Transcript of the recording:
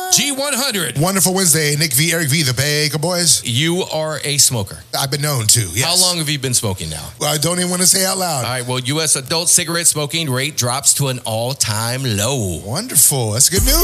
G100. Wonderful Wednesday. Nick V, Eric V, the Baker Boys. You are a smoker. I've been known to, yes. How long have you been smoking now? Well, I don't even want to say out loud. All right, well, U.S. adult cigarette smoking rate drops to an all-time low. Wonderful. That's good news.